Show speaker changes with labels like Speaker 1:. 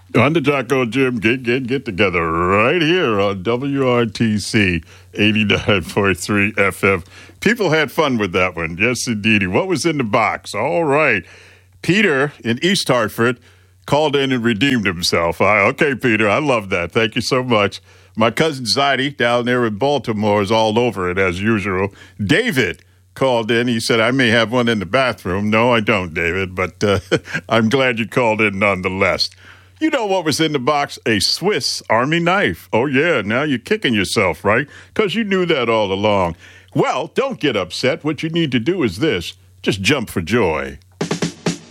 Speaker 1: On the Jocko Jim get together right here on WRTC 89.3 FM. People had fun with that one. Yes, indeedy. What was in the box? All right. Peter in East Hartford called in and redeemed himself. Okay, Peter, I love that. Thank you so much. My cousin Zaidi down there in Baltimore is all over it as usual. David called in. He said, I may have one in the bathroom. No, I don't, David, but I'm glad you called in nonetheless. You know what was in the box? A Swiss Army knife. Oh, yeah, now you're kicking yourself, right? Because you knew that all along. Well, don't get upset. What you need to do is this. Just jump for joy.